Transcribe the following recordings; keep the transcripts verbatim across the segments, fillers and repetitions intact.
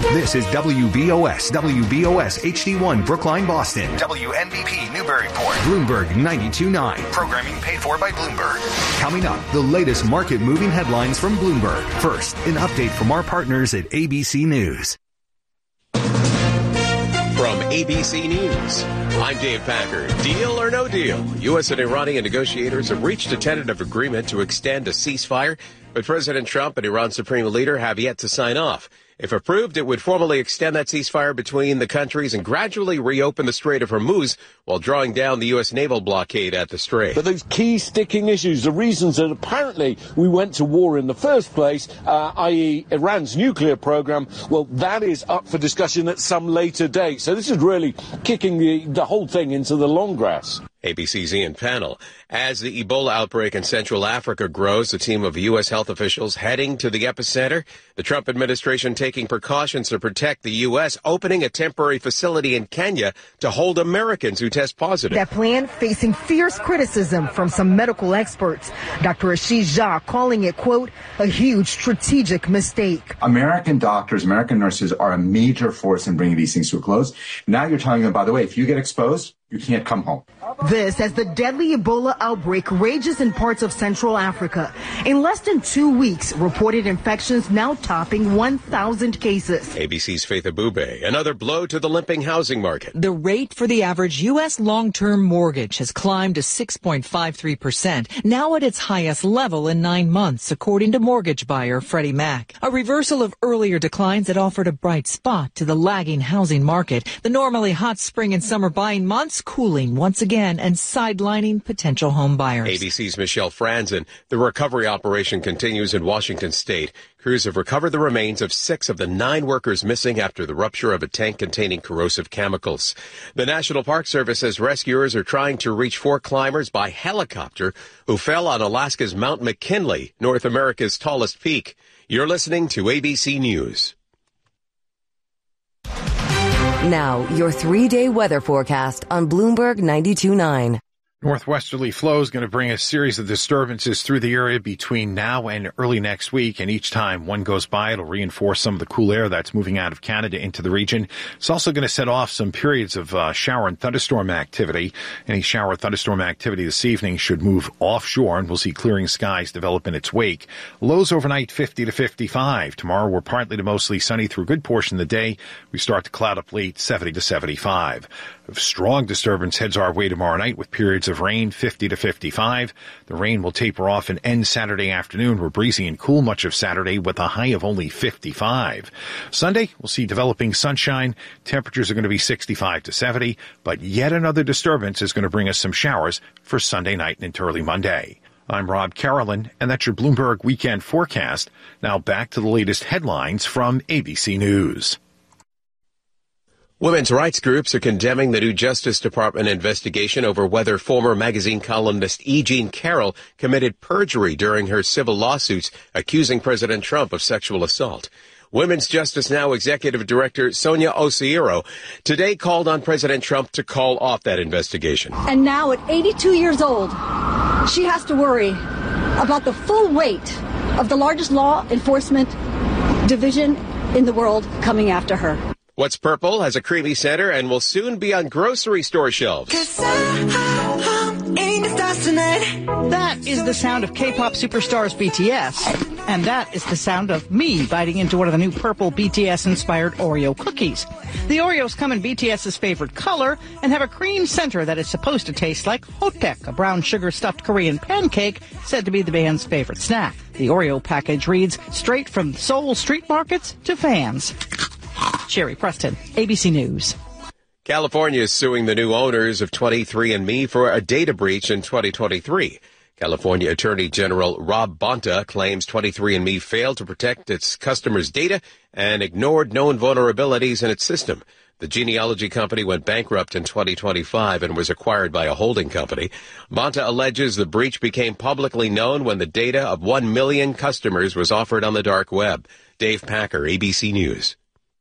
This is W B O S, W B O S H D one, Brookline, Boston. W N B P, Newburyport. Bloomberg ninety-two point nine. Programming paid for by Bloomberg. Coming up, the latest market-moving headlines from Bloomberg. First, an update from our partners at A B C News. From A B C News, I'm Dave Packer. Deal or no deal? U S and Iranian negotiators have reached a tentative agreement to extend a ceasefire, but President Trump and Iran's supreme leader have yet to sign off. If approved, it would formally extend that ceasefire between the countries and gradually reopen the Strait of Hormuz while drawing down the U S naval blockade at the strait. But those key sticking issues, the reasons that apparently we went to war in the first place, uh, that is. Iran's nuclear program, well, that is up for discussion at some later date. So this is really kicking the, the whole thing into the long grass. A B C's Ian Pannell. As the Ebola outbreak in Central Africa grows, a team of U S health officials heading to the epicenter. The Trump administration taking precautions to protect the U S, opening a temporary facility in Kenya to hold Americans who test positive. That plan facing fierce criticism from some medical experts. Doctor Ashish Jha calling it, quote, a huge strategic mistake. American doctors, American nurses are a major force in bringing these things to a close. Now you're telling them, by the way, if you get exposed, you can't come home. This as the deadly Ebola outbreak rages in parts of Central Africa. In less than two weeks, reported infections now topping one thousand cases. A B C's Faith Abube. Another blow to the limping housing market. The rate for the average U S long-term mortgage has climbed to six point five three percent, now at its highest level in nine months, according to mortgage buyer Freddie Mac. A reversal of earlier declines that offered a bright spot to the lagging housing market. The normally hot spring and summer buying months cooling once again and sidelining potential home buyers. A B C's Michelle Franzen. The recovery operation continues in Washington state. Crews have recovered the remains of six of the nine workers missing after the rupture of a tank containing corrosive chemicals. The National Park Service says rescuers are trying to reach four climbers by helicopter who fell on Alaska's Mount McKinley, North America's tallest peak. You're listening to A B C News. Now, your three-day weather forecast on Bloomberg ninety-two point nine. Northwesterly flow is going to bring a series of disturbances through the area between now and early next week, and each time one goes by, it'll reinforce some of the cool air that's moving out of Canada into the region. It's also going to set off some periods of uh, shower and thunderstorm activity. Any shower thunderstorm activity this evening should move offshore, and we'll see clearing skies develop in its wake. Lows overnight fifty to fifty-five. Tomorrow we're partly to mostly sunny through a good portion of the day. We start to cloud up late, seventy to seventy-five. A strong disturbance heads our way tomorrow night with periods of rain, fifty to fifty-five. The rain will taper off and end Saturday afternoon. We're breezy and cool much of Saturday with a high of only fifty-five. Sunday, we'll see developing sunshine. Temperatures are going to be sixty-five to seventy, but yet another disturbance is going to bring us some showers for Sunday night and into early Monday. I'm Rob Carolyn, and that's your Bloomberg Weekend Forecast. Now back to the latest headlines from A B C News. Women's rights groups are condemning the new Justice Department investigation over whether former magazine columnist E. Jean Carroll committed perjury during her civil lawsuits accusing President Trump of sexual assault. Women's Justice Now Executive Director Sonia Oseiro today called on President Trump to call off that investigation. And now at eighty-two years old, she has to worry about the full weight of the largest law enforcement division in the world coming after her. What's Purple has a creamy center and will soon be on grocery store shelves. That is the sound of K-pop superstars B T S. And that is the sound of me biting into one of the new purple B T S-inspired Oreo cookies. The Oreos come in BTS's favorite color and have a cream center that is supposed to taste like Hotek, a brown sugar-stuffed Korean pancake said to be the band's favorite snack. The Oreo package reads, straight from Seoul street markets to fans. Sherry Preston, A B C News. California is suing the new owners of twenty-three and me for a data breach in twenty twenty-three. California Attorney General Rob Bonta claims twenty-three and me failed to protect its customers' data and ignored known vulnerabilities in its system. The genealogy company went bankrupt in twenty twenty-five and was acquired by a holding company. Bonta alleges the breach became publicly known when the data of one million customers was offered on the dark web. Dave Packer, A B C News.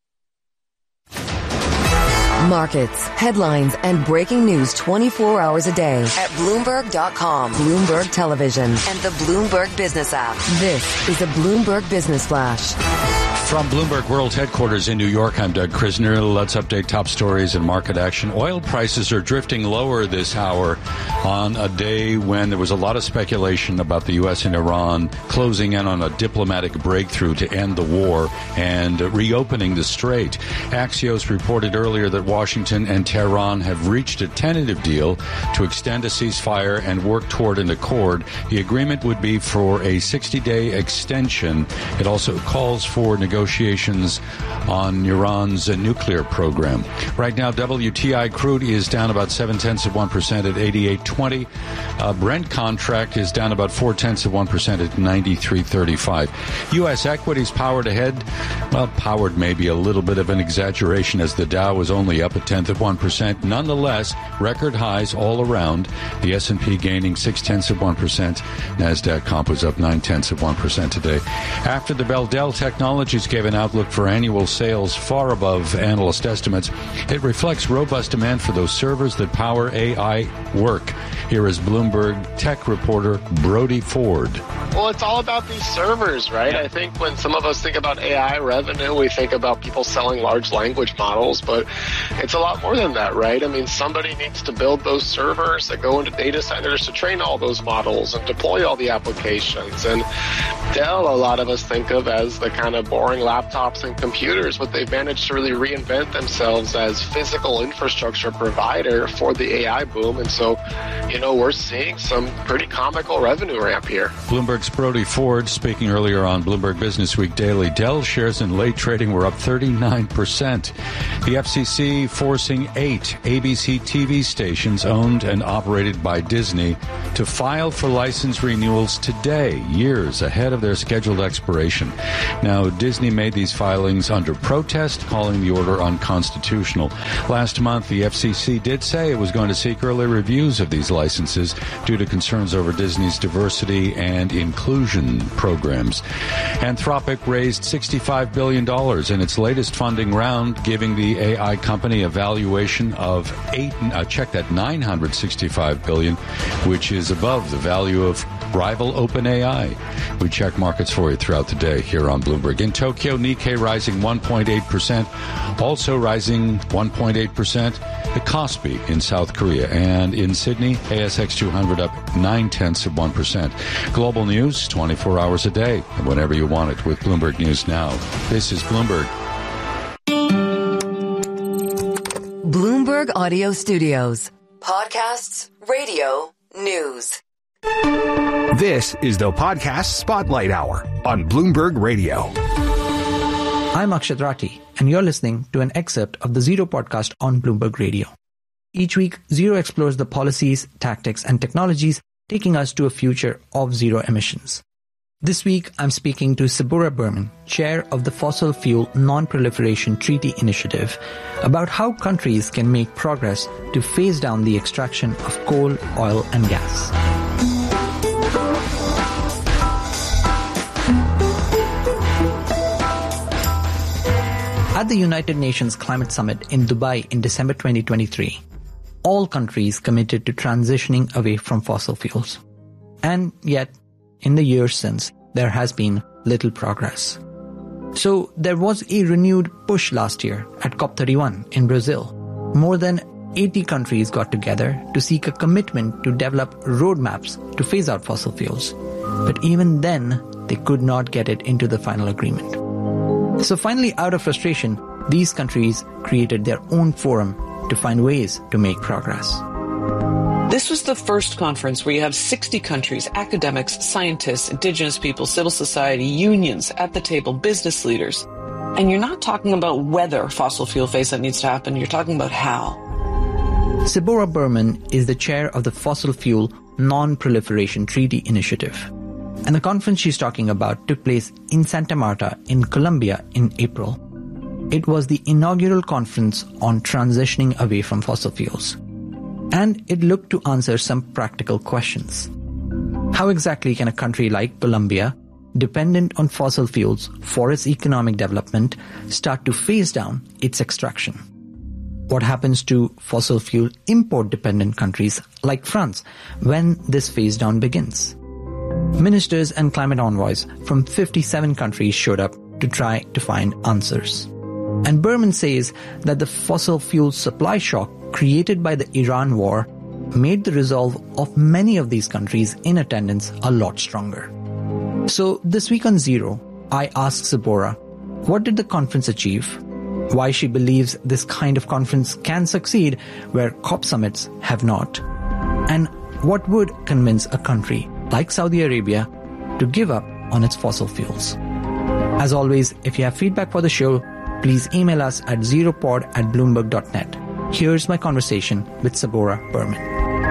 Markets, headlines, and breaking news twenty-four hours a day at Bloomberg dot com, Bloomberg Television, and the Bloomberg Business app. This is the Bloomberg Business Flash. From Bloomberg World Headquarters in New York, I'm Doug Krisner. Let's update top stories and market action. Oil prices are drifting lower this hour on a day when there was a lot of speculation about the U S and Iran closing in on a diplomatic breakthrough to end the war and reopening the strait. Axios reported earlier that Washington and Tehran have reached a tentative deal to extend a ceasefire and work toward an accord. The agreement would be for a sixty-day extension. It also calls for negotiations negotiations on Iran's uh, nuclear program. Right now, W T I crude is down about seven tenths of one percent at eighty-eight twenty. Uh, Brent contract is down about four tenths of one percent at ninety-three thirty-five. U S equities powered ahead. Well, powered may be a little bit of an exaggeration as the Dow was only up a tenth of one percent. Nonetheless, record highs all around. The S and P gaining six tenths of one percent. NASDAQ comp was up nine tenths of one percent today. After the bell, Dell Technologies gave an outlook for annual sales far above analyst estimates. It reflects robust demand for those servers that power A I work. Here is Bloomberg tech reporter Brody Ford. Well, it's all about these servers, right? I think when some of us think about A I revenue, we think about people selling large language models, but it's a lot more than that, right? I mean, somebody needs to build those servers that go into data centers to train all those models and deploy all the applications. And Dell, a lot of us think of as the kind of boring laptops and computers, but they've managed to really reinvent themselves as physical infrastructure provider for the A I boom. And so, you know, we're seeing some pretty comical revenue ramp here. Bloomberg's Brody Ford speaking earlier on Bloomberg Business Week Daily. Dell shares in late trading were up thirty-nine percent. The F C C forcing eight A B C T V stations owned and operated by Disney to file for license renewals today, years ahead of their scheduled expiration. Now, Disney made these filings under protest, calling the order unconstitutional. Last month, the F C C did say it was going to seek early reviews of these licenses due to concerns over Disney's diversity and inclusion programs. Anthropic raised sixty-five billion dollars in its latest funding round, giving the A I company a valuation of eight, uh, check that, nine hundred sixty-five billion dollars, which is above the value of rival OpenAI. We check markets for you throughout the day here on Bloomberg. In Tokyo, Nikkei rising one point eight percent, also rising one point eight percent. The Kospi in South Korea, and in Sydney, A S X two hundred up nine tenths of one percent. Global news twenty-four hours a day, and whenever you want it with Bloomberg News Now. This is Bloomberg. Bloomberg Audio Studios. Podcasts, radio, news. This is the Podcast Spotlight Hour on Bloomberg Radio. I'm Akshat Rathi, and you're listening to an excerpt of the Zero podcast on Bloomberg Radio. Each week, Zero explores the policies, tactics, and technologies taking us to a future of zero emissions. This week, I'm speaking to Sabura Berman, chair of the Fossil Fuel Non-Proliferation Treaty Initiative, about how countries can make progress to phase down the extraction of coal, oil, and gas. At the United Nations Climate Summit in Dubai in December twenty twenty-three, all countries committed to transitioning away from fossil fuels. And yet, in the years since, there has been little progress. So there was a renewed push last year at COP thirty-one in Brazil. More than eighty countries got together to seek a commitment to develop roadmaps to phase out fossil fuels. But even then, they could not get it into the final agreement. So finally, out of frustration, these countries created their own forum to find ways to make progress. This was the first conference where you have sixty countries, academics, scientists, indigenous people, civil society, unions at the table, business leaders. And you're not talking about whether fossil fuel phase out needs to happen, you're talking about how. Sabura Berman is the chair of the Fossil Fuel Non-Proliferation Treaty Initiative. And the conference she's talking about took place in Santa Marta in Colombia in April. It was the inaugural conference on transitioning away from fossil fuels. And it looked to answer some practical questions. How exactly can a country like Colombia, dependent on fossil fuels for its economic development, start to phase down its extraction? What happens to fossil fuel import-dependent countries like France when this phase down begins? Ministers and climate envoys from fifty-seven countries showed up to try to find answers. And Berman says that the fossil fuel supply shock created by the Iran war made the resolve of many of these countries in attendance a lot stronger. So this week on Zero, I asked Zipporah, what did the conference achieve? Why she believes this kind of conference can succeed where COP summits have not? And what would convince a country like Saudi Arabia to give up on its fossil fuels? As always, if you have feedback for the show, please email us at zeropod at bloomberg dot net. Here's my conversation with Zipporah Berman.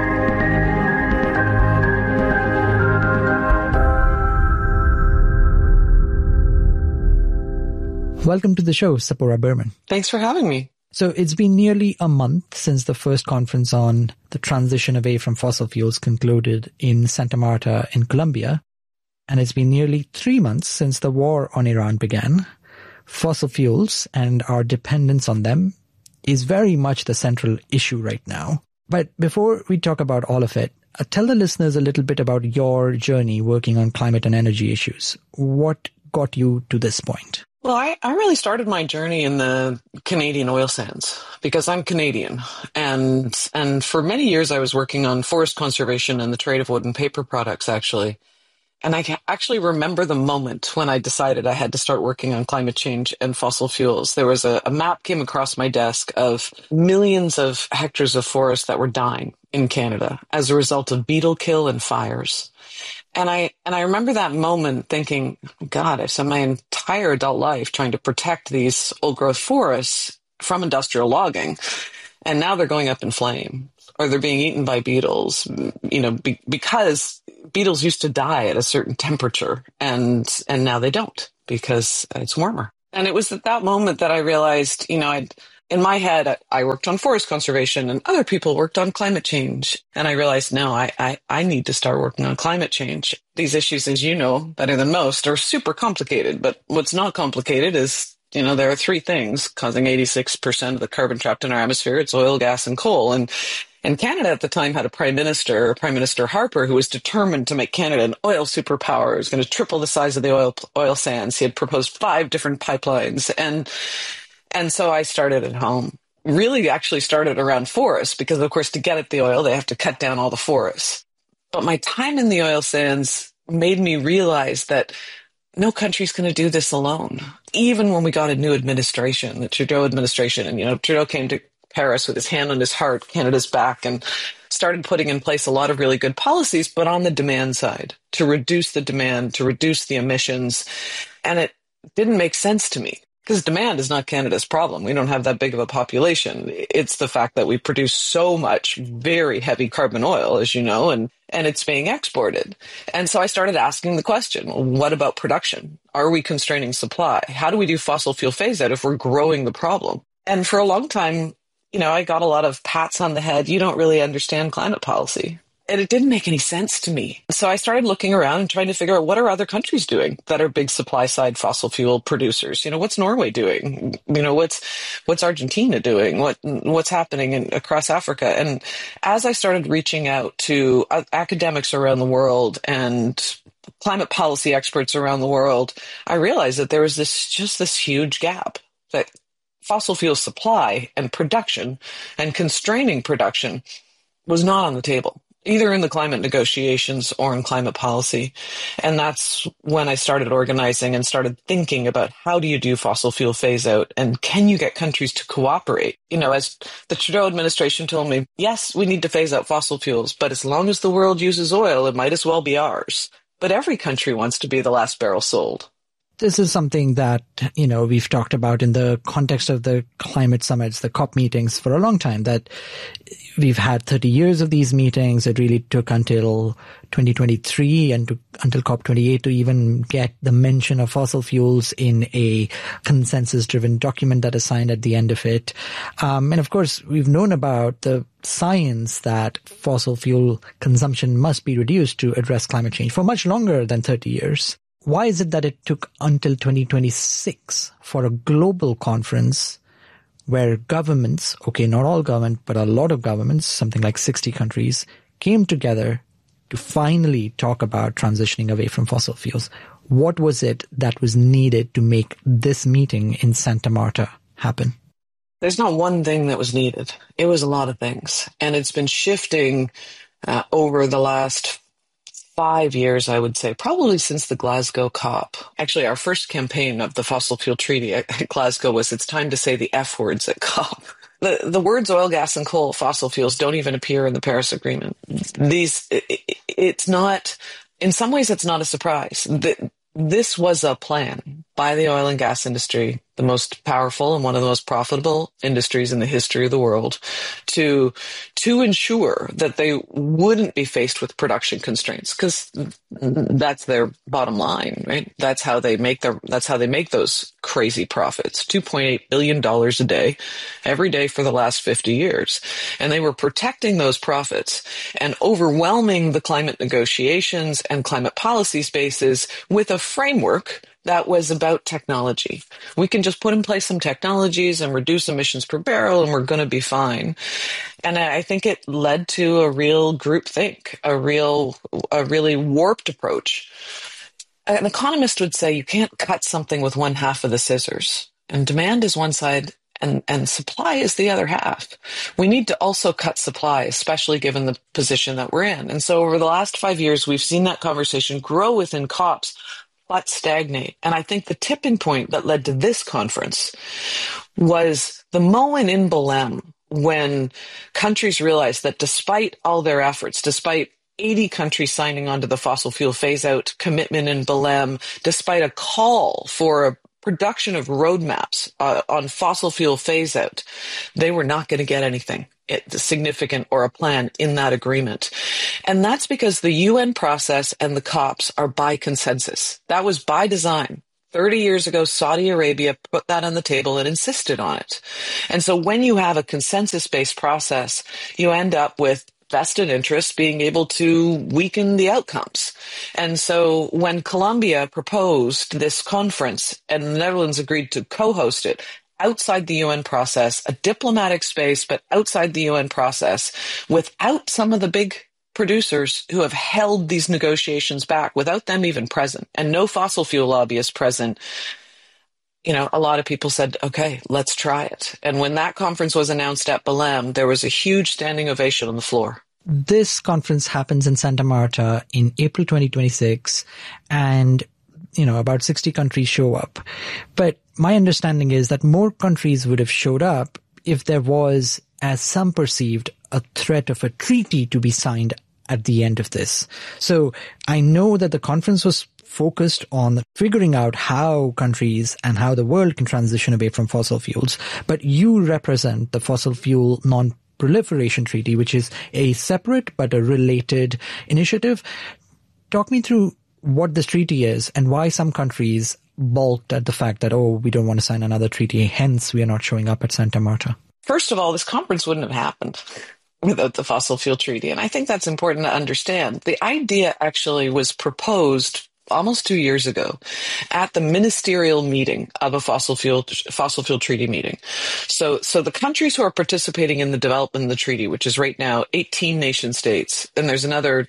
Welcome to the show, Zipporah Berman. Thanks for having me. So it's been nearly a month since the first conference on the transition away from fossil fuels concluded in Santa Marta in Colombia. And it's been nearly three months since the war on Iran began. Fossil fuels and our dependence on them is very much the central issue right now. But before we talk about all of it, uh, tell the listeners a little bit about your journey working on climate and energy issues. What got you to this point? Well, I, I really started my journey in the Canadian oil sands because I'm Canadian. And and for many years, I was working on forest conservation and the trade of wood and paper products, actually. And I can actually remember the moment when I decided I had to start working on climate change and fossil fuels. There was a, a map came across my desk of millions of hectares of forest that were dying in Canada as a result of beetle kill and fires. And I and I remember that moment thinking, God, I've spent my entire adult life trying to protect these old-growth forests from industrial logging, and now they're going up in flame, or they're being eaten by beetles, you know, be, because beetles used to die at a certain temperature, and and now they don't because it's warmer. And it was at that moment that I realized, you know, I'd in my head, I worked on forest conservation and other people worked on climate change. And I realized, no, I, I, I need to start working on climate change. These issues, as you know better than most, are super complicated. But what's not complicated is, you know, there are three things causing eighty-six percent of the carbon trapped in our atmosphere. It's oil, gas, and coal. And And Canada at the time had a prime minister, Prime Minister Harper, who was determined to make Canada an oil superpower. He was going to triple the size of the oil oil sands. He had proposed five different pipelines. And and so I started at home. Really actually started around forests because, of course, to get at the oil, they have to cut down all the forests. But my time in the oil sands made me realize that no country's going to do this alone. Even when we got a new administration, the Trudeau administration, and, you know, Trudeau came to Paris with his hand on his heart, Canada's back, and started putting in place a lot of really good policies, but on the demand side, to reduce the demand, to reduce the emissions. And it didn't make sense to me because demand is not Canada's problem. We don't have that big of a population. It's the fact that we produce so much very heavy carbon oil, as you know, and, and it's being exported. And so I started asking the question, well, what about production? Are we constraining supply? How do we do fossil fuel phase out if we're growing the problem? And for a long time, you know, I got a lot of pats on the head. You don't really understand climate policy. And it didn't make any sense to me. So I started looking around and trying to figure out what are other countries doing that are big supply side fossil fuel producers. You know, what's Norway doing? You know, what's what's Argentina doing? What what's happening in, across Africa? And as I started reaching out to uh, academics around the world and climate policy experts around the world, I realized that there was this just this huge gap that fossil fuel supply and production and constraining production was not on the table, either in the climate negotiations or in climate policy. And that's when I started organizing and started thinking about how do you do fossil fuel phase out and can you get countries to cooperate? You know, as the Trudeau administration told me, yes, we need to phase out fossil fuels, but as long as the world uses oil, it might as well be ours. But every country wants to be the last barrel sold. This is something that, you know, we've talked about in the context of the climate summits, the COP meetings for a long time, that we've had thirty years of these meetings. It really took until twenty twenty-three and to, until COP twenty-eight to even get the mention of fossil fuels in a consensus-driven document that is signed at the end of it. Um, and of course, we've known about the science that fossil fuel consumption must be reduced to address climate change for much longer than thirty years. Why is it that it took until twenty twenty-six for a global conference where governments, okay, not all government, but a lot of governments, something like sixty countries, came together to finally talk about transitioning away from fossil fuels? What was it that was needed to make this meeting in Santa Marta happen? There's not one thing that was needed. It was a lot of things. And it's been shifting uh, over the last five years, I would say, probably since the Glasgow COP. Actually, our first campaign of the Fossil Fuel Treaty at Glasgow was, it's time to say the F words at COP. The, the words oil, gas, and coal, fossil fuels, don't even appear in the Paris Agreement. These, it, it's not, in some ways, it's not a surprise. The, this was a plan by the oil and gas industry, the most powerful and one of the most profitable industries in the history of the world, to to ensure that they wouldn't be faced with production constraints, because that's their bottom line, right? That's how they make their that's how they make those crazy profits, two point eight billion dollars a day, every day for the last fifty years. And they were protecting those profits and overwhelming the climate negotiations and climate policy spaces with a framework that was about technology. We can just put in place some technologies and reduce emissions per barrel and we're going to be fine. And I think it led to a real groupthink, a real, a really warped approach. An economist would say you can't cut something with one half of the scissors, and demand is one side and, and supply is the other half. We need to also cut supply, especially given the position that we're in. And so over the last five years, we've seen that conversation grow within COPs, but stagnate. And I think the tipping point that led to this conference was the moment in Belém when countries realized that despite all their efforts, despite eighty countries signing on to the fossil fuel phase-out commitment in Belém, despite a call for a production of roadmaps uh, on fossil fuel phase-out, they were not going to get anything significant or a plan in that agreement. And that's because the U N process and the COPs are by consensus. That was by design. thirty years ago, Saudi Arabia put that on the table and insisted on it. And so when you have a consensus-based process, you end up with vested interest being able to weaken the outcomes. And so when Colombia proposed this conference and the Netherlands agreed to co-host it, outside the U N process, a diplomatic space, but outside the U N process, without some of the big producers who have held these negotiations back, without them even present, and no fossil fuel lobbyists present, you know, a lot of people said, okay, let's try it. And when that conference was announced at Belém, there was a huge standing ovation on the floor. This conference happens in Santa Marta in April twenty twenty-six, and you know, about sixty countries show up. But my understanding is that more countries would have showed up if there was, as some perceived, a threat of a treaty to be signed at the end of this. So I know that the conference was focused on figuring out how countries and how the world can transition away from fossil fuels. But you represent the Fossil Fuel Non-Proliferation Treaty, which is a separate but a related initiative. Talk me through what this treaty is and why some countries balked at the fact that, oh, we don't want to sign another treaty, hence we are not showing up at Santa Marta. First of all, this conference wouldn't have happened without the Fossil Fuel Treaty, and I think that's important to understand. The idea actually was proposed almost two years ago at the ministerial meeting of a fossil fuel fossil fuel treaty meeting. So, so the countries who are participating in the development of the treaty, which is right now eighteen nation states, and there's another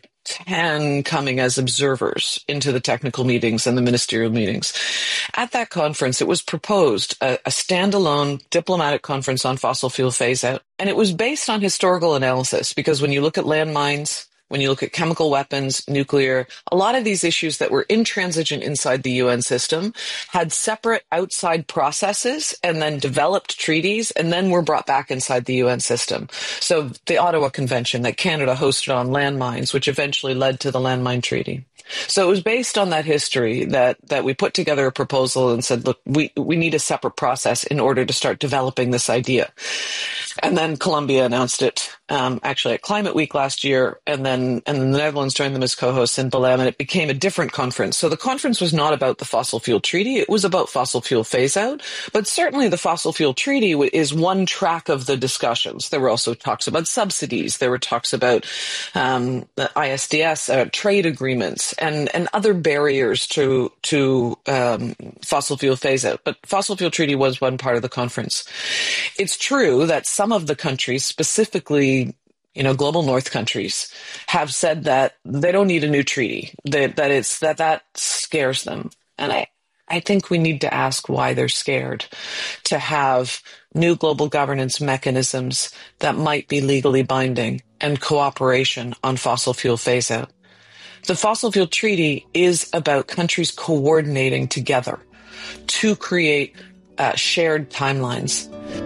ten coming as observers into the technical meetings and the ministerial meetings. At that conference, it was proposed a, a standalone diplomatic conference on fossil fuel phase-out, and it was based on historical analysis, because when you look at landmines, when you look at chemical weapons, nuclear, a lot of these issues that were intransigent inside the U N system had separate outside processes and then developed treaties and then were brought back inside the U N system. So the Ottawa Convention that Canada hosted on landmines, which eventually led to the Landmine Treaty. So it was based on that history that, that we put together a proposal and said, look, we, we need a separate process in order to start developing this idea. And then Colombia announced it, um, actually at Climate Week last year, and then and then the Netherlands joined them as co-hosts in Belém, and it became a different conference. So the conference was not about the Fossil Fuel Treaty, it was about fossil fuel phase-out, but certainly the Fossil Fuel Treaty is one track of the discussions. There were also talks about subsidies, there were talks about um, the I S D S, uh, trade agreements, and, and other barriers to, to um, fossil fuel phase-out. But Fossil Fuel Treaty was one part of the conference. It's true that some of the countries, specifically you know, global north countries have said that they don't need a new treaty, that, that it's, that that scares them. And I, I think we need to ask why they're scared to have new global governance mechanisms that might be legally binding and cooperation on fossil fuel phase out. The Fossil Fuel Treaty is about countries coordinating together to create uh, shared timelines.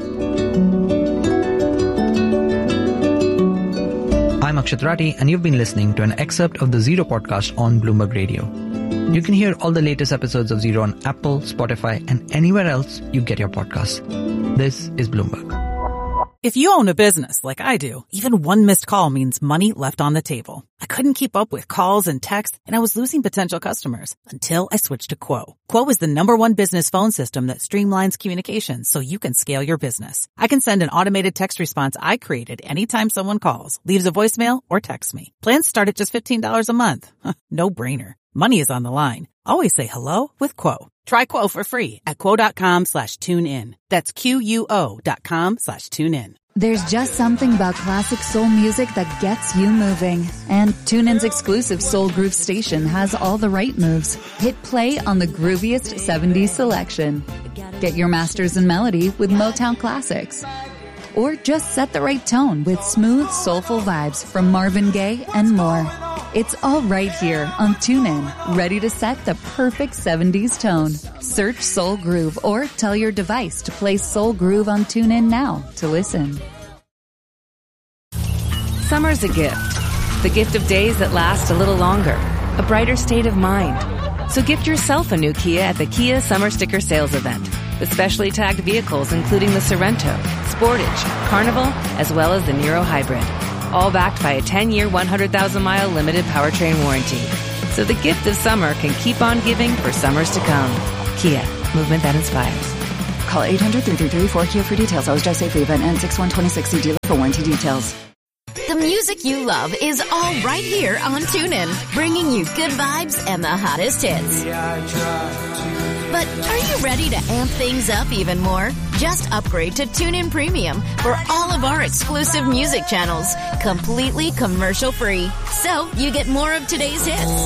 I'm Akshat Rathi, and you've been listening to an excerpt of the Zero podcast on Bloomberg Radio. You can hear all the latest episodes of Zero on Apple, Spotify, and anywhere else you get your podcasts. This is Bloomberg. If you own a business like I do, even one missed call means money left on the table. I couldn't keep up with calls and texts, and I was losing potential customers until I switched to Quo. Quo is the number one business phone system that streamlines communications so you can scale your business. I can send an automated text response I created anytime someone calls, leaves a voicemail, or texts me. Plans start at just fifteen dollars a month. No brainer. Money is on the line. Always say hello with Quo. Try Quo for free at quo.com slash tune in. That's Q-U-O dot com slash tune in. There's just something about classic soul music that gets you moving. And TuneIn's exclusive Soul Groove station has all the right moves. Hit play on the grooviest seventies selection. Get your masters in melody with Motown classics. Or just set the right tone with smooth, soulful vibes from Marvin Gaye and more. It's all right here on TuneIn, ready to set the perfect seventies tone. Search Soul Groove or tell your device to play Soul Groove on TuneIn now to listen. Summer's a gift. The gift of days that last a little longer. A brighter state of mind. So gift yourself a new Kia at the Kia Summer Sticker Sales Event. With specially tagged vehicles including the Sorrento, Sportage, Carnival, as well as the Niro Hybrid. All backed by a ten-year, one hundred thousand mile limited powertrain warranty. So the gift of summer can keep on giving for summers to come. Kia, movement that inspires. Call eight hundred, three three three, four Kia for details. Always drive safely. Event ends six one twenty-six. See dealer for warranty details. The music you love is all right here on TuneIn, bringing you good vibes and the hottest hits. But are you ready to amp things up even more? Just upgrade to TuneIn Premium for all of our exclusive music channels, completely commercial-free. So you get more of today's hits,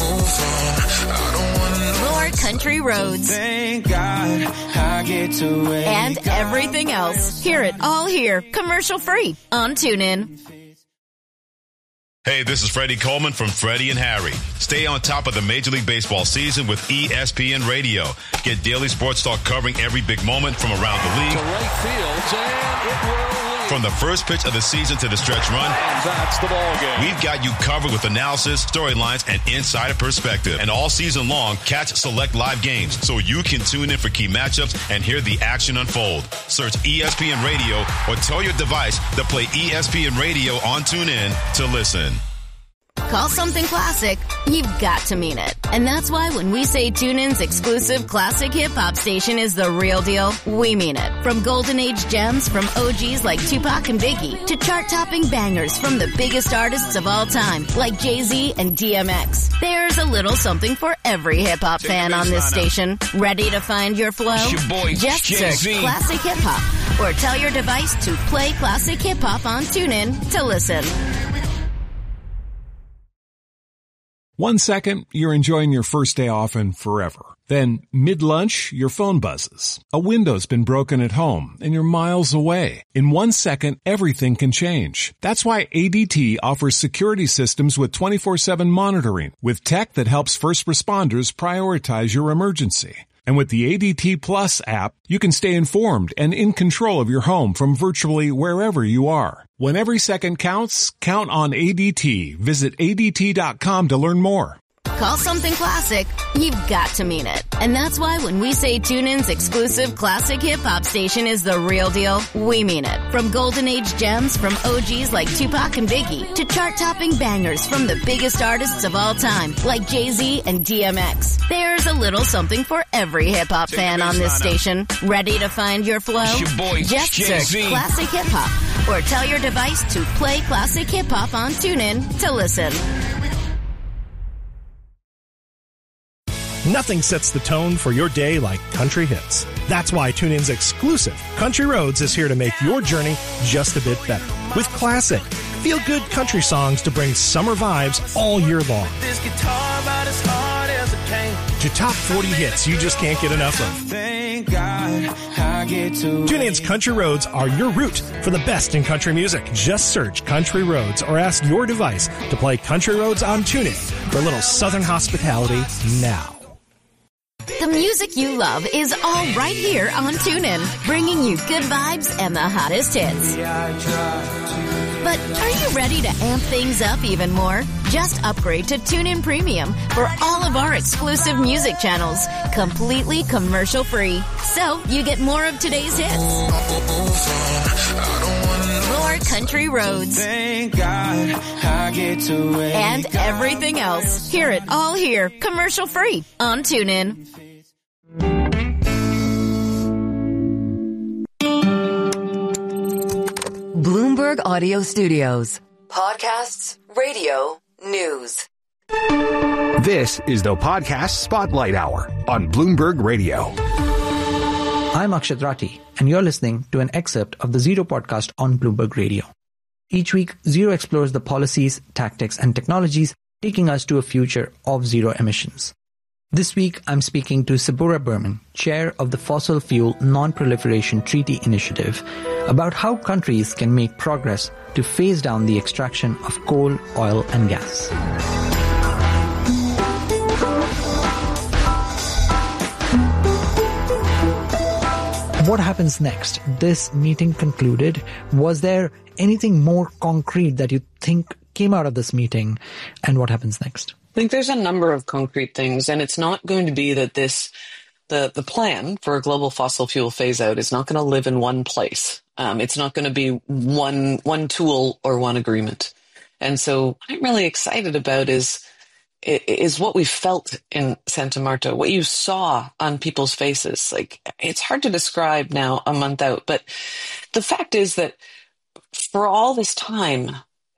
more country roads, Thank God I get to and everything else. Hear it all here, commercial-free on TuneIn. Hey, this is Freddie Coleman from Freddie and Harry. Stay on top of the Major League Baseball season with E S P N Radio. Get daily sports talk covering every big moment from around the league. To right field, and it will lead. From the first pitch of the season to the stretch run. And that's the ball game. We've got you covered with analysis, storylines, and insider perspective. And all season long, catch select live games so you can tune in for key matchups and hear the action unfold. Search E S P N Radio or tell your device to play E S P N Radio on TuneIn to listen. Call something classic, you've got to mean it. And that's why when we say TuneIn's exclusive classic hip-hop station is the real deal, we mean it. From golden age gems from O Gs like Tupac and Biggie to chart-topping bangers from the biggest artists of all time like Jay-Z and D M X. There's a little something for every hip-hop fan on this station. Ready to find your flow? Your boy, Just Jay-Z. search Classic Hip-Hop or tell your device to play Classic Hip-Hop on TuneIn to listen. One second, you're enjoying your first day off and forever. Then, mid-lunch, your phone buzzes. A window's been broken at home, and you're miles away. In one second, everything can change. That's why A D T offers security systems with twenty-four seven monitoring, with tech that helps first responders prioritize your emergency. And with the A D T Plus app, you can stay informed and in control of your home from virtually wherever you are. When every second counts, count on A D T. Visit A D T dot com to learn more. Call something classic, you've got to mean it. And that's why when we say TuneIn's exclusive classic hip-hop station is the real deal, we mean it. From golden age gems from O Gs like Tupac and Biggie to chart-topping bangers from the biggest artists of all time like Jay-Z and D M X. There's a little something for every hip-hop fan on this station. Ready to find your flow? Your boy, Just Jay-Z. search Classic Hip-Hop or tell your device to play Classic Hip-Hop on TuneIn to listen. Nothing sets the tone for your day like country hits. That's why TuneIn's exclusive Country Roads is here to make your journey just a bit better. With classic, Feel-good country songs to bring summer vibes all year long. This guitar about as hard as a pain. To top forty hits you just can't get enough of. Thank God I get to TuneIn's Country Roads are your route for the best in country music. Just search Country Roads or ask your device to play Country Roads on TuneIn for a little southern hospitality now. The music you love is all right here on TuneIn, bringing you good vibes and the hottest hits. But are you ready to amp things up even more? Just upgrade to TuneIn Premium for all of our exclusive music channels, completely commercial-free. So you get more of today's hits. More country roads. Thank God I get to and everything else. Hear it all here, commercial-free on TuneIn. Bloomberg Audio Studios. Podcasts, radio, news. This is the Podcast Spotlight Hour on Bloomberg Radio. I'm Akshat Rathi, and you're listening to an excerpt of the Zero podcast on Bloomberg Radio. Each week, Zero explores the policies, tactics, and technologies taking us to a future of zero emissions. This week, I'm speaking to Sabura Berman, chair of the Fossil Fuel Non-Proliferation Treaty Initiative, about how countries can make progress to phase down the extraction of coal, oil, and gas. What happens next? This meeting concluded. Was there anything more concrete that you think came out of this meeting, and what happens next? I think there's a number of concrete things, and it's not going to be that this, the, the plan for a global fossil fuel phase out is not going to live in one place. Um, it's not going to be one, one tool or one agreement. And so what I'm really excited about is, is what we felt in Santa Marta, what you saw on people's faces. Like, it's hard to describe now a month out, but the fact is that for all this time,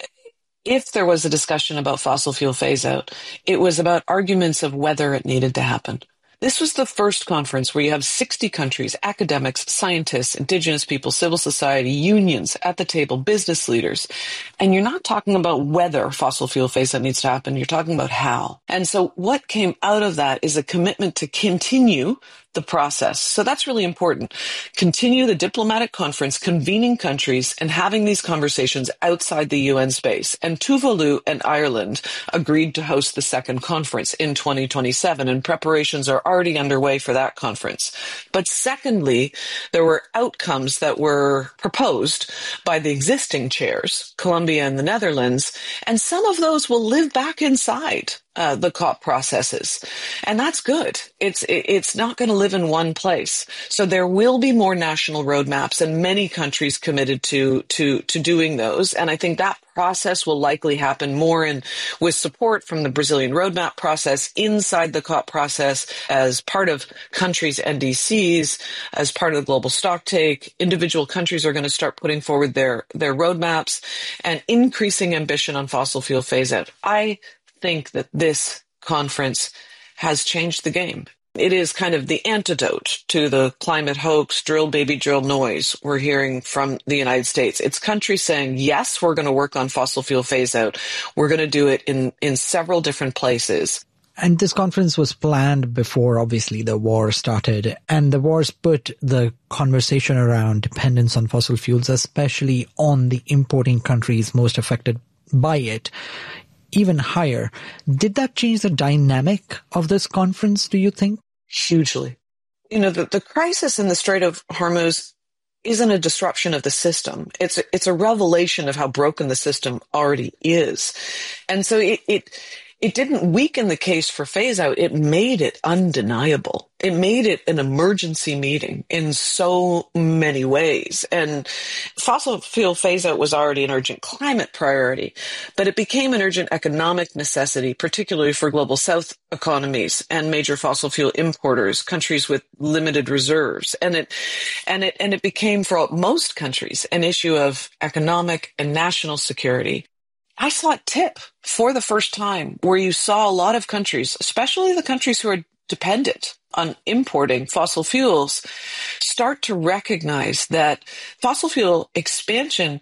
if there was a discussion about fossil fuel phase out, it was about arguments of whether it needed to happen. This was the first conference where you have sixty countries, academics, scientists, indigenous people, civil society, unions at the table, business leaders. And you're not talking about whether fossil fuel phase out needs to happen. You're talking about how. And so what came out of that is a commitment to continue the process. So that's really important. Continue the diplomatic conference, convening countries and having these conversations outside the U N space. And Tuvalu and Ireland agreed to host the second conference in twenty twenty-seven, and preparations are already underway for that conference. But secondly, there were outcomes that were proposed by the existing chairs, Colombia and the Netherlands, and some of those will live back inside Uh, the COP processes. And that's good. It's it's not going to live in one place. So there will be more national roadmaps, and many countries committed to to to doing those. And I think that process will likely happen more in with support from the Brazilian roadmap process inside the COP process as part of countries' N D Cs, as part of the global stocktake. Individual countries are going to start putting forward their their roadmaps and increasing ambition on fossil fuel phase out. I think that this conference has changed the game. It is kind of the antidote to the climate hoax, drill baby drill noise we're hearing from the United States. It's countries saying, yes, we're going to work on fossil fuel phase out. We're going to do it in, in several different places. And this conference was planned before, obviously, the war started. And the wars put the conversation around dependence on fossil fuels, especially on the importing countries most affected by it, even higher. Did that change the dynamic of this conference, do you think? Hugely. You know, the, the crisis in the Strait of Hormuz isn't a disruption of the system. It's a, it's a revelation of how broken the system already is. And so it, it, it didn't weaken the case for phase out. It made it undeniable. It made it an emergency meeting in so many ways. And fossil fuel phase out was already an urgent climate priority, but it became an urgent economic necessity, particularly for global south economies and major fossil fuel importers, countries with limited reserves. And it, and it, and it became for most countries an issue of economic and national security. I saw it tip for the first time where you saw a lot of countries, especially the countries who are dependent on importing fossil fuels, start to recognize that fossil fuel expansion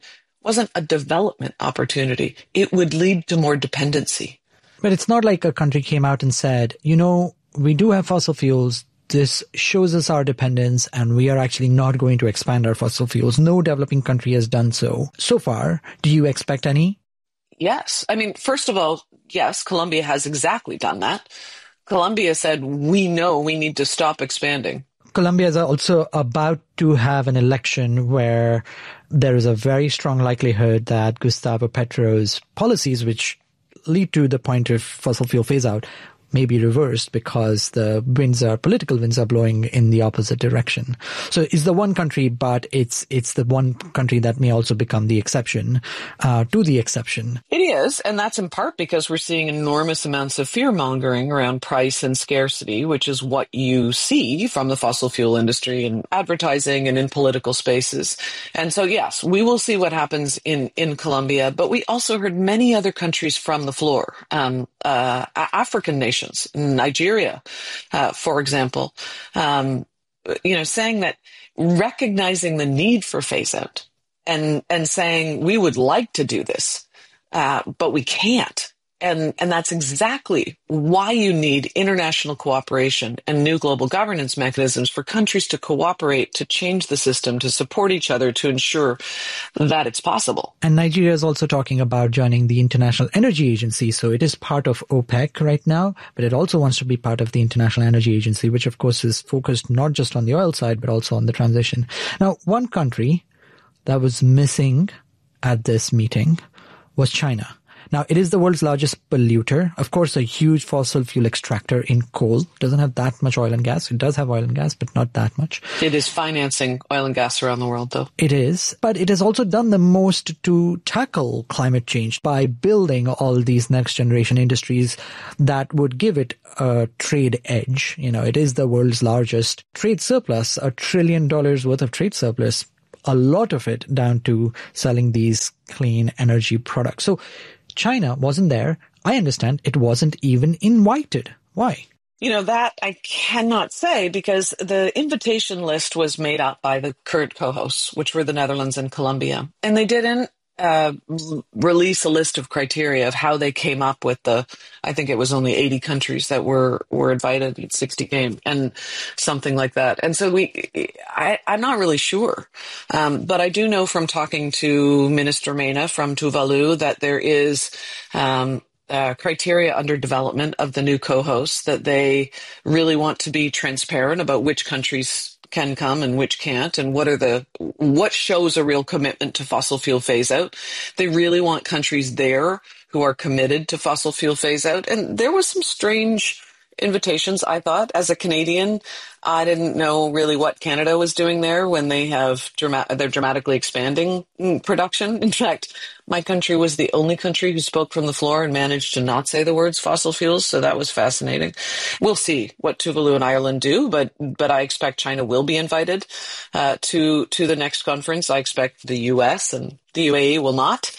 wasn't a development opportunity. It would lead to more dependency. But it's not like a country came out and said, you know, we do have fossil fuels. This shows us our dependence, and we are actually not going to expand our fossil fuels. No developing country has done so. So far, do you expect any? Yes. I mean, first of all, yes, Colombia has exactly done that. Colombia said, we know we need to stop expanding. Colombia is also about to have an election where there is a very strong likelihood that Gustavo Petro's policies, which lead to the point of fossil fuel phase out, may be reversed because the winds are, political winds are blowing in the opposite direction. So it's the one country, but it's it's the one country that may also become the exception uh, to the exception. It is, and that's in part because we're seeing enormous amounts of fear-mongering around price and scarcity, which is what you see from the fossil fuel industry in advertising and in political spaces. And so, yes, we will see what happens in, in Colombia, but we also heard many other countries from the floor, um, uh, African nations. Nigeria, uh, for example, um, you know, saying that recognizing the need for phase out and, and saying we would like to do this, uh, but we can't. And, and that's exactly why you need international cooperation and new global governance mechanisms for countries to cooperate, to change the system, to support each other, to ensure that it's possible. And Nigeria is also talking about joining the International Energy Agency. So it is part of OPEC right now, but it also wants to be part of the International Energy Agency, which of course is focused not just on the oil side, but also on the transition. Now, one country that was missing at this meeting was China. Now, it is the world's largest polluter. Of course, a huge fossil fuel extractor in coal. Doesn't have that much oil and gas. It does have oil and gas, but not that much. It is financing oil and gas around the world, though. It is. But it has also done the most to tackle climate change by building all these next generation industries that would give it a trade edge. You know, it is the world's largest trade surplus, a trillion dollars worth of trade surplus. A lot of it down to selling these clean energy products. So China wasn't there. I understand it wasn't even invited. Why? You know, that I cannot say because the invitation list was made up by the current co-hosts, which were the Netherlands and Colombia. And they didn't uh, release a list of criteria of how they came up with the, I think it was only eighty countries that were, were invited. It's sixty game and something like that. And so we, I, I'm not really sure. Um, but I do know from talking to Minister Mena from Tuvalu that there is, um, Uh, criteria under development of the new co-hosts, that they really want to be transparent about which countries can come and which can't, and what are the what shows a real commitment to fossil fuel phase out. They really want countries there who are committed to fossil fuel phase out. And there was some strange invitations, I thought. As a Canadian, I didn't know really what Canada was doing there when they have drama- they're dramatically expanding production. In fact, my country was the only country who spoke from the floor and managed to not say the words fossil fuels, so that was fascinating. We'll see what Tuvalu and Ireland do, but but I expect China will be invited uh, to to the next conference. I expect the U S and the U A E will not.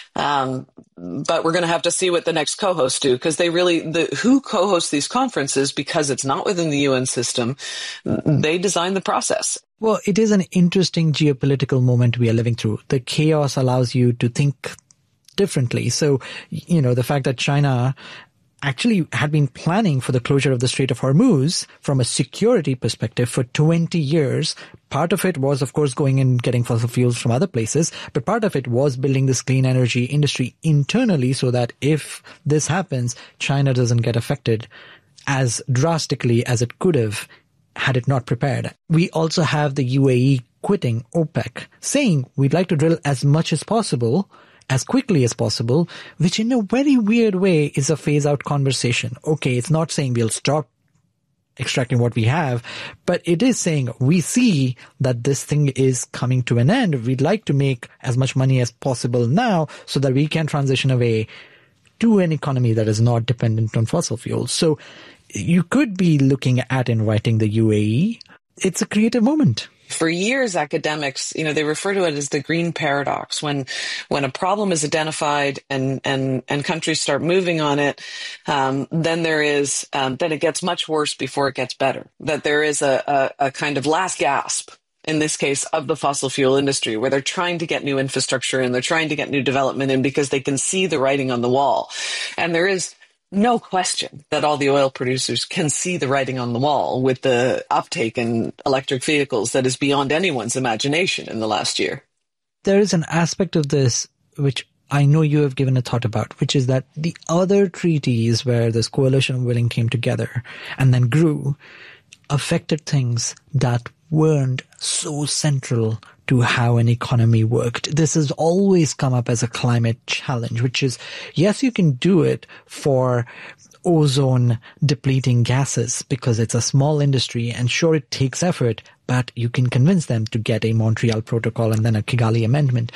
Um, but we're going to have to see what the next co-hosts do, because they really, the, who co-hosts these conferences, because it's not within the U N system, they design the process. Well, it is an interesting geopolitical moment we are living through. The chaos allows you to think differently. So, you know, the fact that China actually had been planning for the closure of the Strait of Hormuz from a security perspective for twenty years. Part of it was, of course, going and getting fossil fuels from other places, but part of it was building this clean energy industry internally so that if this happens, China doesn't get affected as drastically as it could have had it not prepared. We also have the U A E quitting OPEC, saying we'd like to drill as much as possible, as quickly as possible, which in a very weird way is a phase-out conversation. Okay, it's not saying we'll stop extracting what we have, but it is saying we see that this thing is coming to an end. We'd like to make as much money as possible now so that we can transition away to an economy that is not dependent on fossil fuels. So you could be looking at inviting the U A E. It's a creative moment. For years, academics, you know, they refer to it as the green paradox. When, when a problem is identified and, and, and countries start moving on it, um, then there is, um, then it gets much worse before it gets better. That there is a, a, a kind of last gasp in this case, of the fossil fuel industry, where they're trying to get new infrastructure and they're trying to get new development in because they can see the writing on the wall. And there is no question that all the oil producers can see the writing on the wall with the uptake in electric vehicles that is beyond anyone's imagination in the last year. There is an aspect of this which I know you have given a thought about, which is that the other treaties where this coalition of willing came together and then grew affected things that weren't so central to how an economy worked. This has always come up as a climate challenge, which is, yes, you can do it for ozone depleting gases because it's a small industry, and sure, it takes effort, but you can convince them to get a Montreal Protocol and then a Kigali Amendment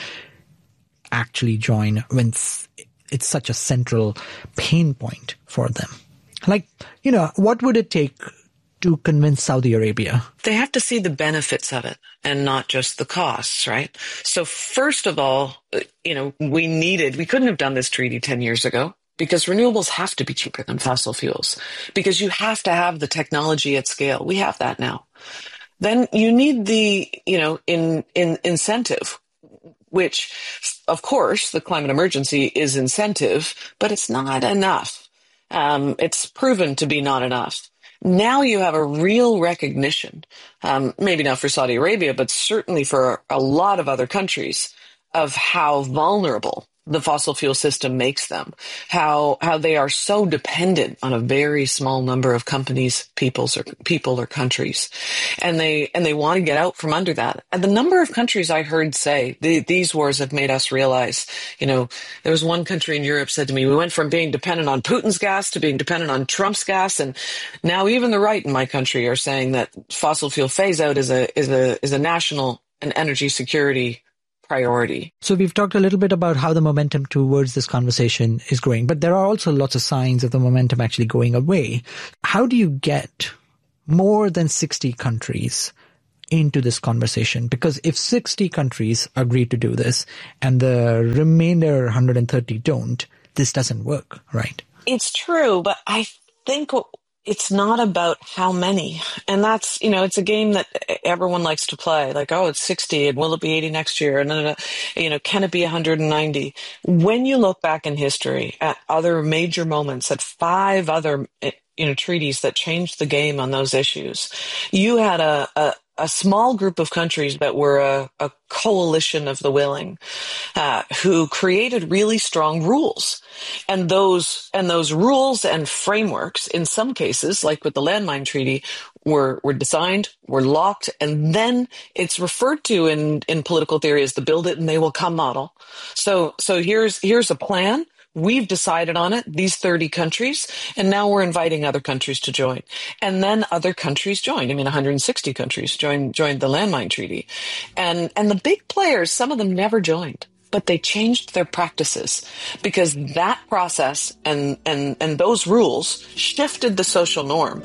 actually join when it's such a central pain point for them. Like, you know, what would it take to convince Saudi Arabia? They have to see the benefits of it and not just the costs, right? So first of all, you know, we needed, we couldn't have done this treaty ten years ago because renewables have to be cheaper than fossil fuels because you have to have the technology at scale. We have that now. Then you need the, you know, in, in incentive, which of course the climate emergency is incentive, but it's not enough. Um, it's proven to be not enough. Now you have a real recognition, um, maybe not for Saudi Arabia, but certainly for a lot of other countries, of how vulnerable the fossil fuel system makes them, how how they are so dependent on a very small number of companies, peoples or people or countries, and they and they want to get out from under that. And the number of countries I heard say the, these wars have made us realize, you know, there was one country in Europe said to me, we went from being dependent on Putin's gas to being dependent on Trump's gas, and now even the right in my country are saying that fossil fuel phase out is a is a is a national and energy security priority. So we've talked a little bit about how the momentum towards this conversation is growing, but there are also lots of signs of the momentum actually going away. How do you get more than sixty countries into this conversation? Because if sixty countries agree to do this and the remainder one hundred thirty don't, this doesn't work, right? It's true, but I think it's not about how many. And that's, you know, it's a game that everyone likes to play. Like, oh, it's sixty, and will it be eighty next year? And then, you know, can it be one hundred ninety? When you look back in history at other major moments, at five other, you know, treaties that changed the game on those issues, you had a, a a small group of countries that were a, a coalition of the willing, uh, who created really strong rules. And those, and those rules and frameworks, in some cases, like with the Landmine Treaty, were, were designed, were locked, and then it's referred to in, in political theory as the build it and they will come model. So, so here's, here's a plan. We've decided on it, these thirty countries, and now we're inviting other countries to join. And then other countries joined. I mean, one hundred sixty countries joined, joined the Landmine Treaty. And, and the big players, some of them never joined, but they changed their practices because that process and, and, and those rules shifted the social norm.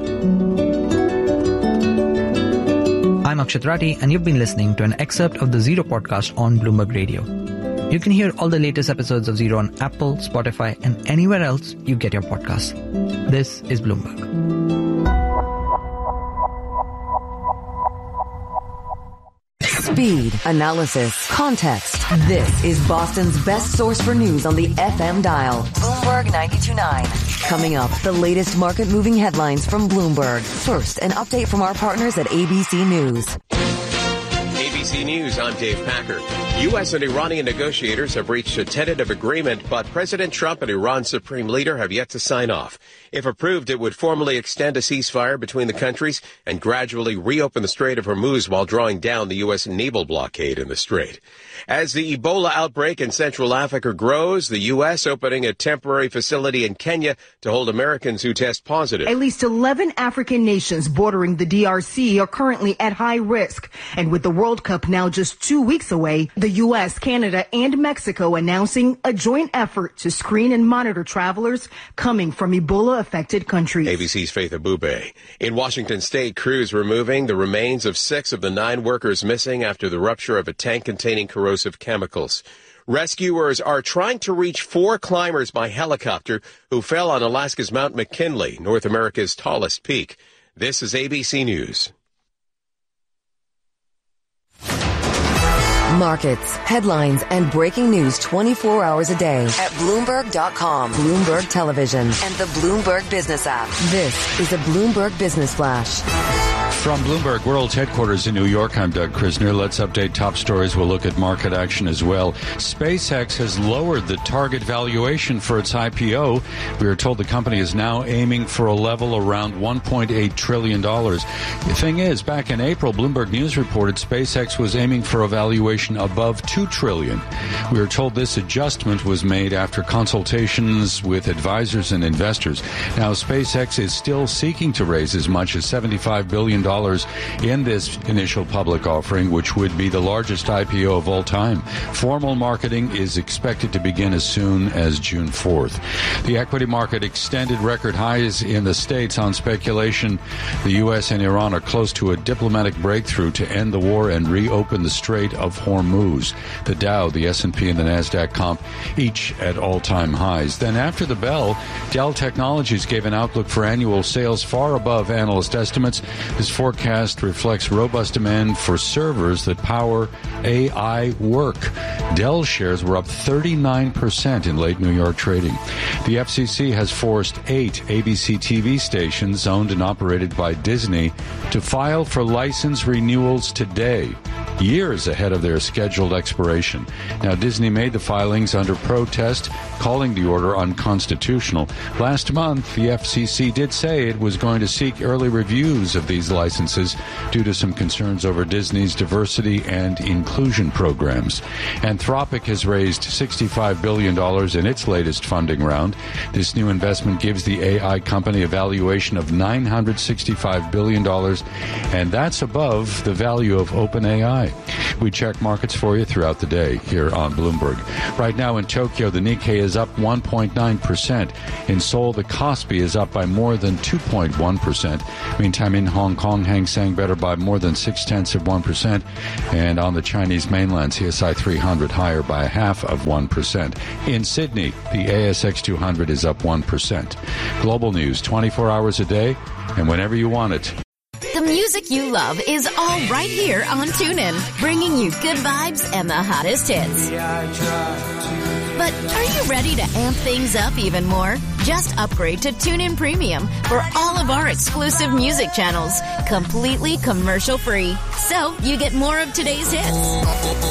I'm Akshat Rathi, and you've been listening to an excerpt of the Zero podcast on Bloomberg Radio. You can hear all the latest episodes of Zero on Apple, Spotify, and anywhere else you get your podcasts. This is Bloomberg. Speed, analysis, context. This is Boston's best source for news on the F M dial. Bloomberg ninety-two point nine. Coming up, the latest market-moving headlines from Bloomberg. First, an update from our partners at A B C News. A B C News, I'm Dave Packer. U S and Iranian negotiators have reached a tentative agreement, but President Trump and Iran's supreme leader have yet to sign off. If approved, it would formally extend a ceasefire between the countries and gradually reopen the Strait of Hormuz while drawing down the U S naval blockade in the strait. As the Ebola outbreak in Central Africa grows, the U S opening a temporary facility in Kenya to hold Americans who test positive. At least eleven African nations bordering the D R C are currently at high risk. And with the World Cup now just two weeks away, the U S, Canada, and Mexico announcing a joint effort to screen and monitor travelers coming from Ebola-affected countries. A B C's Faith Abube. In Washington State, crews removing the remains of six of the nine workers missing after the rupture of a tank containing corrosive chemicals. Rescuers are trying to reach four climbers by helicopter who fell on Alaska's Mount McKinley, North America's tallest peak. This is A B C News. Markets, headlines, and breaking news twenty-four hours a day at Bloomberg dot com, Bloomberg Television, and the Bloomberg Business app. This is a Bloomberg Business Flash. From Bloomberg World's headquarters in New York, I'm Doug Krisner. Let's update top stories. We'll look at market action as well. SpaceX has lowered the target valuation for its I P O. We are told the company is now aiming for a level around one point eight trillion dollars. The thing is, back in April, Bloomberg News reported SpaceX was aiming for a valuation above two trillion dollars. We are told this adjustment was made after consultations with advisors and investors. Now, SpaceX is still seeking to raise as much as seventy-five billion dollars in this initial public offering, which would be the largest I P O of all time. Formal marketing is expected to begin as soon as June fourth. The equity market extended record highs in the States on speculation the U S and Iran are close to a diplomatic breakthrough to end the war and reopen the Strait of Hormuz. The Dow, the S and P, and the NASDAQ comp each at all-time highs. Then after the bell, Dell Technologies gave an outlook for annual sales far above analyst estimates. This forecast reflects robust demand for servers that power A I work. Dell shares were up thirty-nine percent in late New York trading. The F C C has forced eight A B C T V stations owned and operated by Disney to file for license renewals today, years ahead of their scheduled expiration. Now, Disney made the filings under protest, calling the order unconstitutional. Last month, the F C C did say it was going to seek early reviews of these licenses due to some concerns over Disney's diversity and inclusion programs. Anthropic has raised sixty-five billion dollars in its latest funding round. This new investment gives the A I company a valuation of nine hundred sixty-five billion dollars, and that's above the value of OpenAI. We check markets for you throughout the day here on Bloomberg. Right now in Tokyo, the Nikkei is up one point nine percent. In Seoul, the Kospi is up by more than two point one percent. Meantime, in Hong Kong, Hang Seng better by more than six-tenths of one percent. And on the Chinese mainland, C S I three hundred higher by a half of one percent. In Sydney, the A S X two hundred is up one percent. Global news twenty-four hours a day and whenever you want it. The music you love is all right here on TuneIn, bringing you good vibes and the hottest hits. But are you ready to amp things up even more? Just upgrade to TuneIn Premium for all of our exclusive music channels, completely commercial-free. So you get more of today's hits,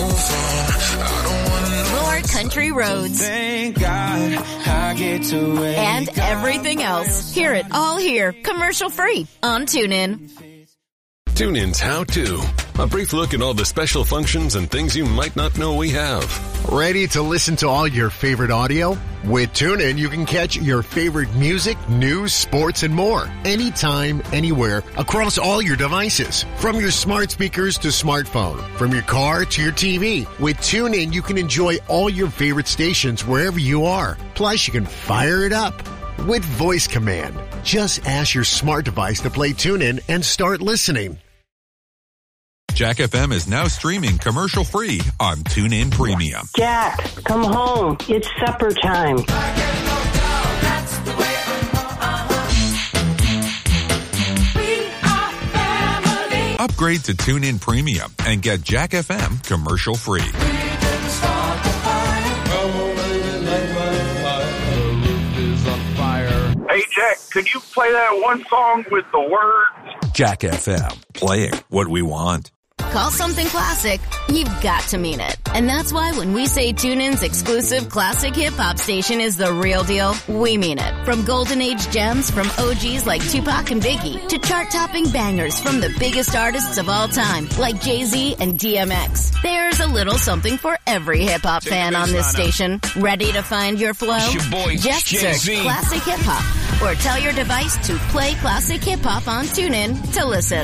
more country roads, Thank God I get to wake and everything else. Hear it all here, commercial-free on TuneIn. TuneIn's How To. A brief look at all the special functions and things you might not know we have. Ready to listen to all your favorite audio? With TuneIn, you can catch your favorite music, news, sports, and more. Anytime, anywhere, across all your devices. From your smart speakers to smartphone. From your car to your T V. With TuneIn, you can enjoy all your favorite stations wherever you are. Plus, you can fire it up with voice command. Just ask your smart device to play TuneIn and start listening. Jack F M is now streaming commercial-free on TuneIn Premium. Jack, come home. It's supper time. Upgrade to TuneIn Premium and get Jack F M commercial-free. Hey, Jack, could you play that one song with the words? Jack F M, playing what we want. Call something classic, you've got to mean it. And that's why when we say TuneIn's exclusive classic hip-hop station is the real deal, we mean it. From golden age gems from O Gs like Tupac and Biggie to chart-topping bangers from the biggest artists of all time like Jay-Z and D M X. There's a little something for every hip-hop fan on this station. Ready to find your flow? Your boy, Just Jay-Z. search Classic Hip Hop or tell your device to play Classic Hip Hop on TuneIn to listen.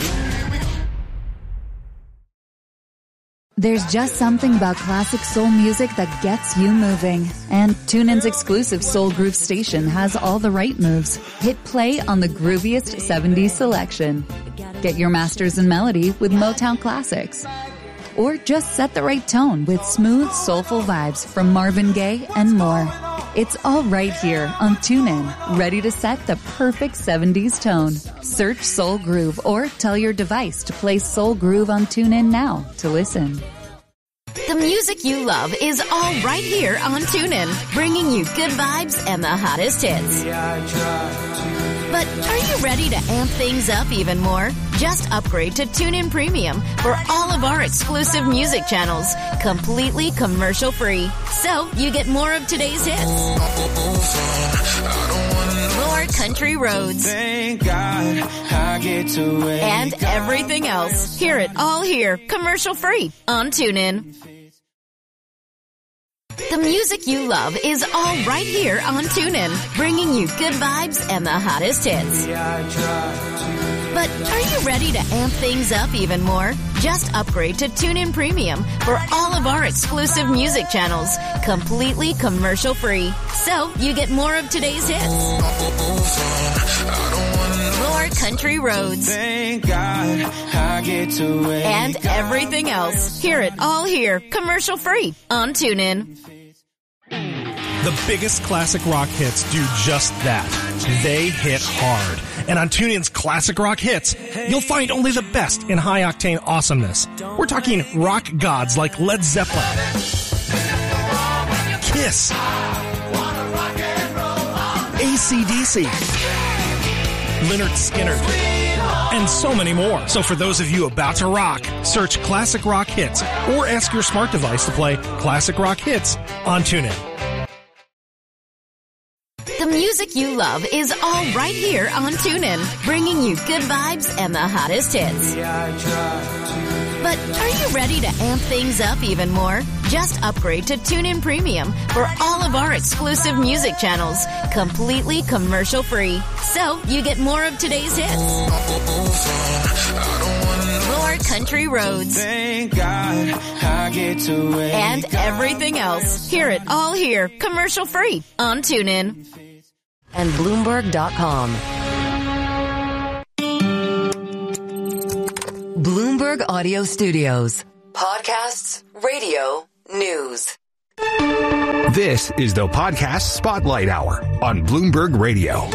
There's just something about classic soul music that gets you moving. And TuneIn's exclusive Soul Groove station has all the right moves. Hit play on the grooviest seventies selection. Get your masters in melody with Motown classics. Or just set the right tone with smooth, soulful vibes from Marvin Gaye and more. It's all right here on TuneIn, ready to set the perfect seventies tone. Search Soul Groove or tell your device to play Soul Groove on TuneIn now to listen. The music you love is all right here on TuneIn, bringing you good vibes and the hottest hits. But are you ready to amp things up even more? Just upgrade to TuneIn Premium for all of our exclusive music channels, completely commercial-free. So you get more of today's hits, more country roads, Thank God I get to wake and everything else. Hear it all here, commercial-free on TuneIn. The music you love is all right here on TuneIn, bringing you good vibes and the hottest hits. But are you ready to amp things up even more? Just upgrade to TuneIn Premium for all of our exclusive music channels, completely commercial-free. So you get more of today's hits, more country roads, Thank God I get to wake and everything else. Hear it all here, commercial-free on TuneIn. The biggest classic rock hits do just that. They hit hard. And on TuneIn's Classic Rock Hits, you'll find only the best in high-octane awesomeness. We're talking rock gods like Led Zeppelin, Kiss, A C D C, Lynyrd Skynyrd, and so many more. So for those of you about to rock, search Classic Rock Hits or ask your smart device to play Classic Rock Hits on TuneIn. The music you love is all right here on TuneIn, bringing you good vibes and the hottest hits. But are you ready to amp things up even more? Just upgrade to TuneIn Premium for all of our exclusive music channels, completely commercial-free. So you get more of today's hits, more country roads, Thank God I get to wake and everything else. Hear it all here, commercial-free on TuneIn. And Bloomberg dot com. Bloomberg Audio Studios. Podcasts, radio, news. This is the Podcast Spotlight Hour on Bloomberg Radio.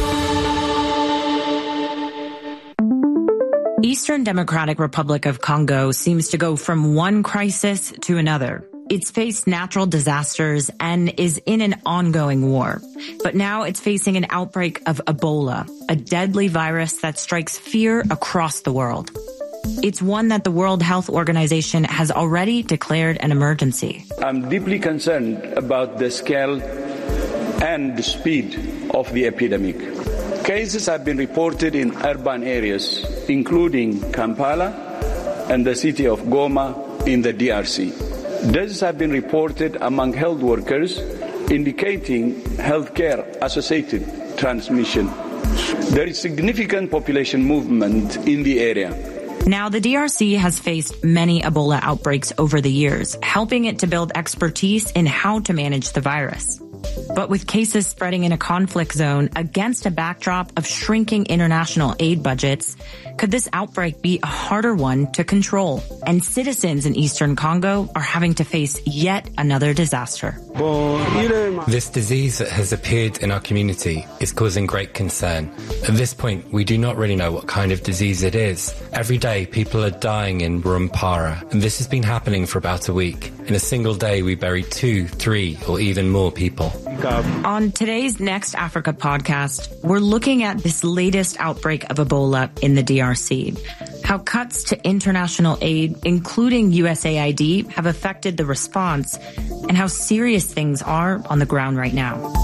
Eastern Democratic Republic of Congo seems to go from one crisis to another. It's faced natural disasters and is in an ongoing war. But now it's facing an outbreak of Ebola, a deadly virus that strikes fear across the world. It's one that the World Health Organization has already declared an emergency. I'm deeply concerned about the scale and the speed of the epidemic. Cases have been reported in urban areas, including Kampala and the city of Goma in the D R C. Deaths have been reported among health workers, indicating healthcare-associated transmission. There is significant population movement in the area. Now, the D R C has faced many Ebola outbreaks over the years, helping it to build expertise in how to manage the virus. But with cases spreading in a conflict zone against a backdrop of shrinking international aid budgets, could this outbreak be a harder one to control? And citizens in Eastern Congo are having to face yet another disaster. This disease that has appeared in our community is causing great concern. At this point, we do not really know what kind of disease it is. Every day, people are dying in Rwampara, and this has been happening for about a week. In a single day, we bury two, three, or even more people. On today's Next Africa podcast, we're looking at this latest outbreak of Ebola in the D R C, how cuts to international aid, including U S A I D, have affected the response, and how serious things are on the ground right now.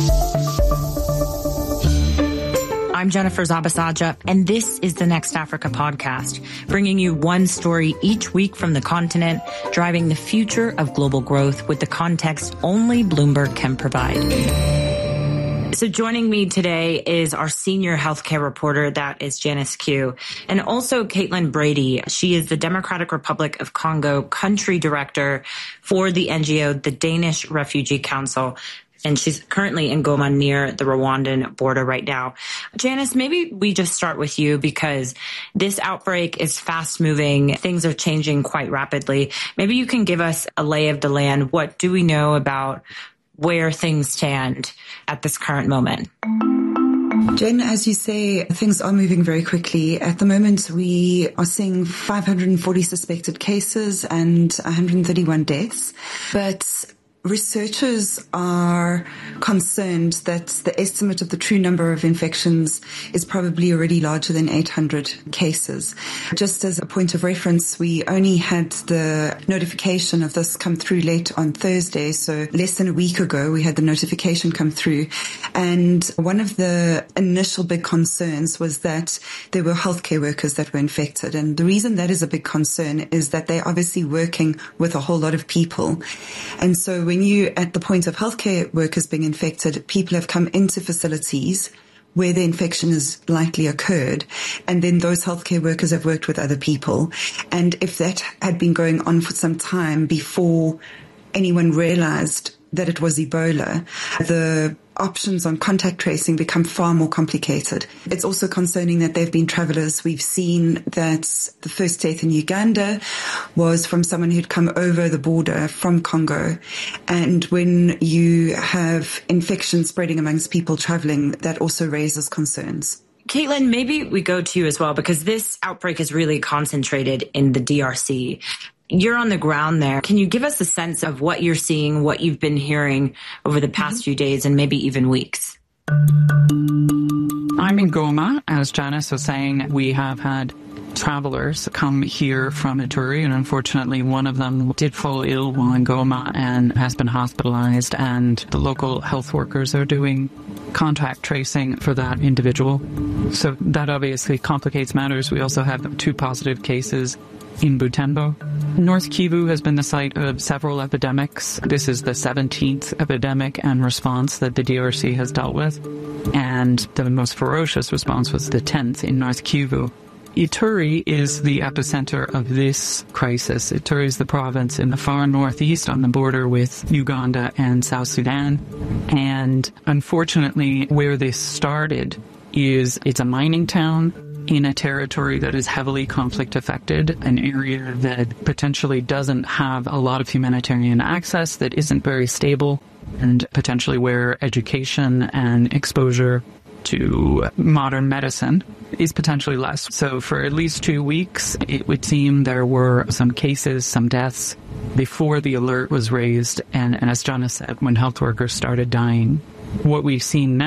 I'm Jennifer Zabasaja, and this is the Next Africa podcast, bringing you one story each week from the continent, driving the future of global growth with the context only Bloomberg can provide. So joining me today is our senior healthcare reporter, that is Janice Q, and also Caitlin Brady. She is the Democratic Republic of Congo country director for the N G O, the Danish Refugee Council. And she's currently in Goma near the Rwandan border right now. Janice, maybe we just start with you because this outbreak is fast moving. Things are changing quite rapidly. Maybe you can give us a lay of the land. What do we know about where things stand at this current moment? Jen, as you say, things are moving very quickly. At the moment, we are seeing five hundred forty suspected cases and one hundred thirty-one deaths. But researchers are concerned that the estimate of the true number of infections is probably already larger than eight hundred cases. Just as a point of reference, we only had the notification of this come through late on Thursday, so less than a week ago we had the notification come through. And one of the initial big concerns was that there were healthcare workers that were infected. And the reason that is a big concern is that they're obviously working with a whole lot of people. And so when you, at the point of healthcare workers being infected, people have come into facilities where the infection has likely occurred, and then those healthcare workers have worked with other people. And if that had been going on for some time before anyone realized that it was Ebola, the options on contact tracing become far more complicated. It's also concerning that there have been travelers. We've seen that the first death in Uganda was from someone who'd come over the border from Congo. And when you have infection spreading amongst people traveling, that also raises concerns. Caitlin, maybe we go to you as well, because this outbreak is really concentrated in the D R C. You're on the ground there. Can you give us a sense of what you're seeing, what you've been hearing over the past mm-hmm. few days and maybe even weeks? I'm in Goma. As Janice was saying, we have had travelers come here from Ituri, and unfortunately one of them did fall ill while in Goma and has been hospitalized, and the local health workers are doing contact tracing for that individual. So that obviously complicates matters. We also have two positive cases in Butembo. North Kivu has been the site of several epidemics. This is the seventeenth epidemic and response that the D R C has dealt with, and the most ferocious response was the tenth in North Kivu. Ituri is the epicenter of this crisis. Ituri is the province in the far northeast on the border with Uganda and South Sudan. And unfortunately, where this started is it's a mining town in a territory that is heavily conflict affected, an area that potentially doesn't have a lot of humanitarian access, that isn't very stable, and potentially where education and exposure to modern medicine is potentially less. So for at least two weeks, it would seem there were some cases, some deaths before the alert was raised. And, and as Jana said, when health workers started dying, what we've seen now